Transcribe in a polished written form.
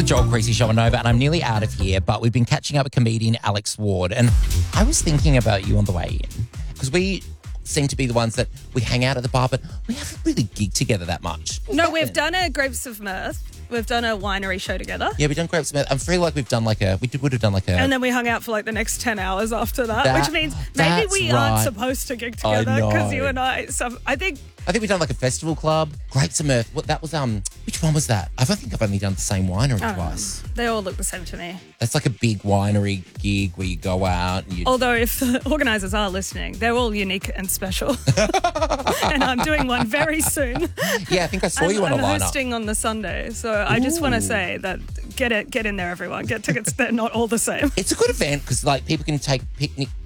the Joel Creasy Show on Nova, and I'm nearly out of here, but we've been catching up with comedian Alex Ward, and I was thinking about you on the way in, because we seem to be the ones that we hang out at the bar, but we haven't really gigged together that much. No, we've done a Grapes of Mirth. We've done a winery show together. Yeah, we've done Grapes of Mirth. I feel like we've done would have done like a... And then we hung out for like the next 10 hours after that, which means maybe we aren't supposed to gig together because you and I I think we've done like a festival club. Grapes of Mirth. What that was? Which one was that? I don't think I've only done the same winery twice. They all look the same to me. That's like a big winery gig where you go out and you... Although if the organisers are listening, they're all unique and special. And I'm doing one very soon. Yeah, I think I saw you on a lineup. I'm hosting on the Sunday, so I just want to say that get in there, everyone. Get tickets. They're not all the same. It's a good event because like people can take picnic